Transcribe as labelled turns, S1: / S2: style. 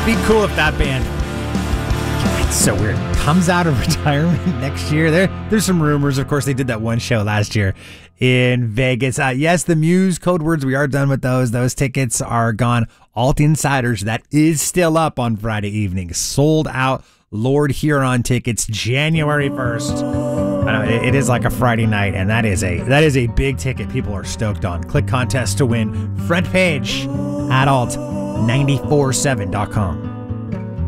S1: Be cool if that band, it's so weird, comes out of retirement next year. There's some rumors. Of course, they did that one show last year in Vegas. Yes, the Muse Code Words, we are done with those. Those tickets are gone. Alt Insiders, that is still up on Friday evening. Sold out. Lord Huron tickets, January 1st. I know it is like a Friday night, and that is a big ticket people are stoked on. Click contest to win. Front page at alt947.com.